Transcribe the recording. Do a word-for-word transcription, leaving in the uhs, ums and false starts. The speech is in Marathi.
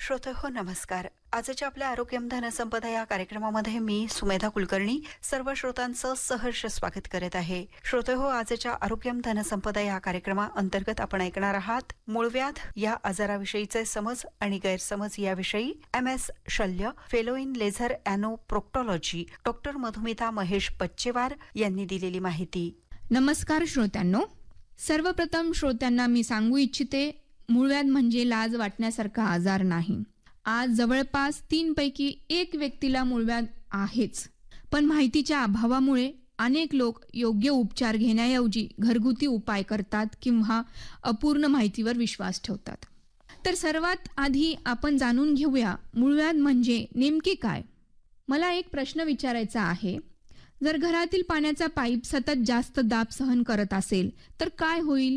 श्रोते हो नमस्कार. आजच्या आपल्या आरोग्यम धनसंपदा या कार्यक्रमामध्ये मी सुमेधा कुलकर्णी सर्व श्रोतांचं सहर्ष स्वागत करत आहे. श्रोते हो, आजच्या आरोग्यम धनसंपदा या कार्यक्रमाअंतर्गत आपण ऐकणार आहात मूळव्याध या आजाराविषयीचे समज आणि गैरसमज याविषयी एम एस शल्य fellow in laser अॅनोप्रोक्टॉलॉजी doctor Madhumita Mahesh पच्चेवार यांनी दिलेली माहिती. नमस्कार श्रोत्यांनो. सर्वप्रथम श्रोत्यांना मी सांगू इच्छिते, मूळव्याध म्हणजे लाज वाटण्यासारखा आजार नाही. आज जवळपास तीन पैकी एक व्यक्तीला मूळव्याध आहेच. पण माहितीच्या अभावामुळे अनेक लोक योग्य उपचार घेण्याऐवजी घरगुती उपाय करतात किंवा अपूर्ण माहितीवर विश्वास ठेवतात. तर सर्वात आधी आपण जाणून घेऊया मूळव्याध म्हणजे नेमके काय. मला एक प्रश्न विचारायचा आहे. जर घरातील पाण्याचा पाईप सतत जास्त दाब सहन करत असेल तर काय होईल?